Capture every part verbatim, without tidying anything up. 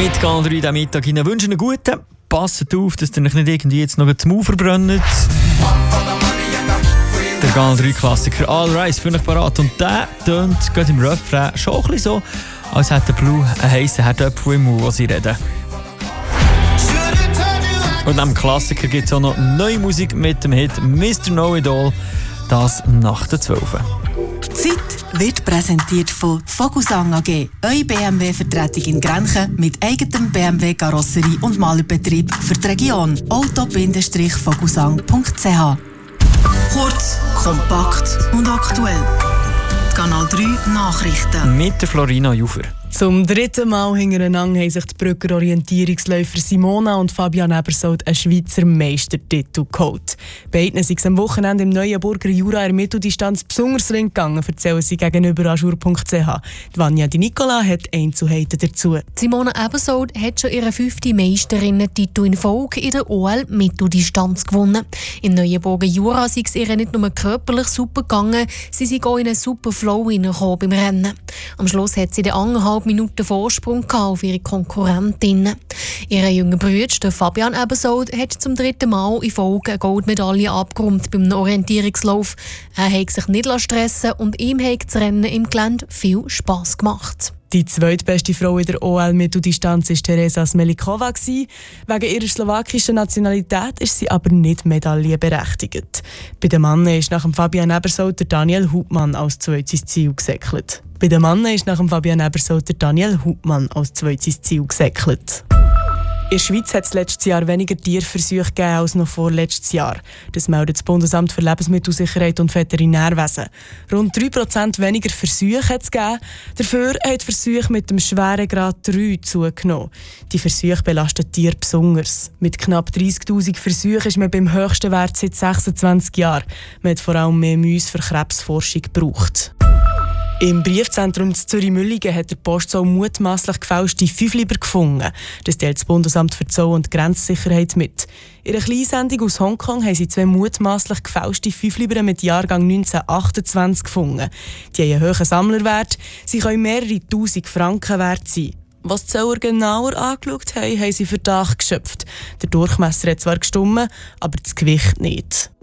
Mit Kanal drei diesen Mittag Ihnen wünschen einen guten. Passt auf, dass ihr euch nicht irgendwie jetzt noch zum Maul verbrennt. Der Kanal drei Klassiker All Rise für euch parat. Und der tönt gerade im Refrain schon ein bisschen so, als hätte Blue einen heissen Herdöpfel im Mund, wo sie reden. Und neben dem Klassiker gibt es auch noch neue Musik mit dem Hit Mister Know-It-All. Das nach der zwölf. Die Zeit wird präsentiert von Vogelsang A G, eure B M W-Vertretung in Grenchen mit eigenem B M W-Karosserie und Malerbetrieb für die Region. auto Vogelsang punkt c h. Kurz, kompakt und aktuell. Kanal drei Nachrichten. Mit der Florina Jufer. Zum dritten Mal hintereinander haben sich die Brücker Orientierungsläufer Simona und Fabian Ebersold einen Schweizer Meistertitel geholt. Beiden sind am Wochenende im Neuenburger Jura in Mitteldistanz besonders ring gegangen, erzählen sie gegenüber ajour punkt c h. Vanja Di Nicola hat Einzelheiten dazu. Simona Ebersold hat schon ihren fünften Meisterinnen-Titel in Folge in der O L Mitteldistanz gewonnen. Im Neuenburger Jura sei es ihr nicht nur körperlich super gegangen, sie sind auch in einen super Flow hineingekommen beim Rennen. Am Schluss hat sie den anderthalb Minuten Vorsprung auf ihre Konkurrentinnen. Ihr jünger Bruder Fabian Ebersold hat zum dritten Mal in Folge eine Goldmedaille abgeräumt beim Orientierungslauf. Er hat sich nicht stressen lassen und ihm hat das Rennen im Gelände viel Spass gemacht. Die zweitbeste Frau in der O L-Mitteldistanz war Teresa Smelikova. Wegen ihrer slowakischen Nationalität ist sie aber nicht medaillenberechtigt. Bei den Männern ist nach dem Fabian Ebersold der Daniel Hupmann als zweites Ziel gesäckelt. Bei den Männern ist nach dem Fabian Ebersold der Daniel Hupmann als zweites Ziel gesäckelt. In der Schweiz hat es letztes Jahr weniger Tierversuche gegeben als noch vorletztes Jahr. Das meldet das Bundesamt für Lebensmittelsicherheit und Veterinärwesen. Rund drei Prozent weniger Versuche hat es gegeben. Dafür haben die Versuche mit dem schweren Grad drei zugenommen. Die Versuche belasten Tiere besonders. Mit knapp dreissigtausend Versuchen ist man beim höchsten Wert seit sechsundzwanzig Jahren. Man hat vor allem mehr Mäuse für Krebsforschung gebraucht. Im Briefzentrum Zürich-Müllingen hat der Postzoll mutmaßlich gefälschte Fünfliber gefunden. Das teilt das Bundesamt für Zoll- und Grenzsicherheit mit. In einer Kleinsendung aus Hongkong haben sie zwei mutmaßlich gefälschte Fünfliber mit Jahrgang neunzehnhundertachtundzwanzig gefunden. Die haben einen hohen Sammlerwert. Sie können mehrere tausend Franken wert sein. Was die Zöller genauer angeschaut haben, haben sie Verdacht geschöpft. Der Durchmesser hat zwar gestimmt, aber das Gewicht nicht.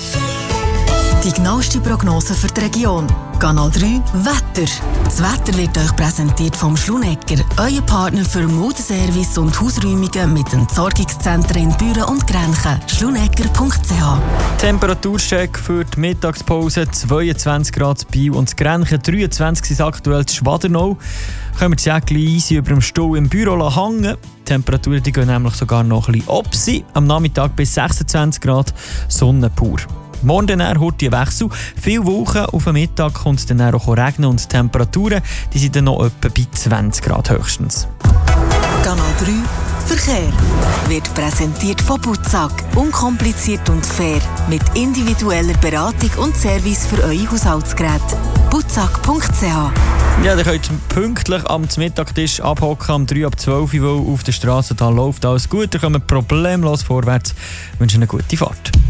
Die genaueste Prognose für die Region. Kanal drei Wetter. Das Wetter wird euch präsentiert vom Schlunecker, euer Partner für Modeservice und Hausräumungen mit Entsorgungszentren in Büren und Grenchen. schlunecker punkt c h. Temperaturcheck für die Mittagspause: zweiundzwanzig Grad Biel und Grenchen, dreiundzwanzig sind aktuell in Schwadernau. Können wir das Jäckchen easy über dem Stuhl im Büro hängen. Die Temperaturen die gehen nämlich sogar noch ein bisschen ab. Am Nachmittag bis sechsundzwanzig Grad, Sonne pur. Morgen dann heute Wechsel. Viele Wochen auf den Mittag kommt es dann auch regnen und die Temperaturen die sind dann noch etwa bei zwanzig Grad höchstens. Kanal drei Verkehr wird präsentiert von Butzag. Unkompliziert und fair. Mit individueller Beratung und Service für eure Haushaltsgeräte. butzag punkt c h. Ja, ihr könnt pünktlich am Mittagstisch abhocken, um drei ab zwölf Uhr, weil auf der Straße da läuft alles gut. Ihr kommt problemlos vorwärts. Ich wünsche eine gute Fahrt.